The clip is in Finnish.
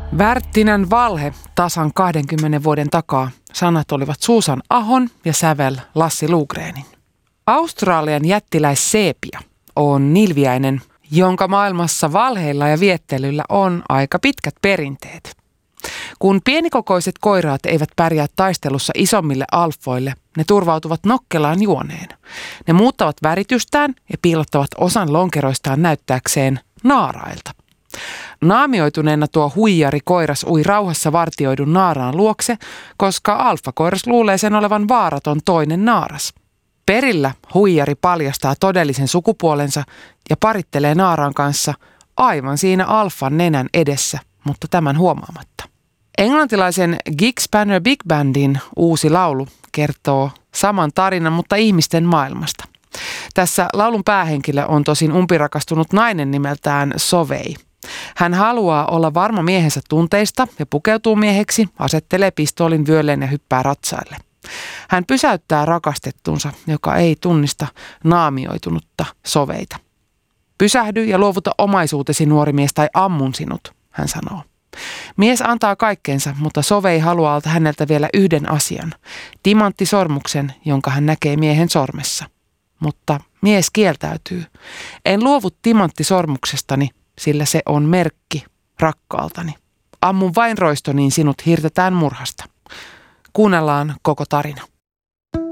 Värttinän valhe tasan 20 vuoden takaa. Sanat olivat Susan Ahon ja sävel Lassi Lugrenin. Australian jättiläisseepia on nilviäinen, jonka maailmassa valheilla ja viettelyllä on aika pitkät perinteet. Kun pienikokoiset koiraat eivät pärjää taistelussa isommille alfoille, ne turvautuvat nokkelaan juoneen. Ne muuttavat väritystään ja piilottavat osan lonkeroistaan näyttääkseen naarailta. Naamioituneena tuo huijari koiras ui rauhassa vartioidun naaraan luokse, koska alfakoiras luulee sen olevan vaaraton toinen naaras. Perillä huijari paljastaa todellisen sukupuolensa ja parittelee naaraan kanssa aivan siinä alfan nenän edessä, mutta tämän huomaamatta. Englantilaisen Gig Spanner Big Bandin uusi laulu kertoo saman tarinan, mutta ihmisten maailmasta. Tässä laulun päähenkilö on tosin umpirakastunut nainen nimeltään Sovei. Hän haluaa olla varma miehensä tunteista ja pukeutuu mieheksi, asettelee pistoolin vyölleen ja hyppää ratsaille. Hän pysäyttää rakastettunsa, joka ei tunnista naamioitunutta Soveita. Pysähdy ja luovuta omaisuutesi, nuori mies, tai ammun sinut, hän sanoo. Mies antaa kaikkeensa, mutta Sovei haluaa häneltä vielä yhden asian, timanttisormuksen, jonka hän näkee miehen sormessa. Mutta mies kieltäytyy. En luovu timanttisormuksestani, sillä se on merkki rakkaaltani. Ammun vain roisto, niin sinut hirtetään murhasta. Kuunnellaan koko tarina.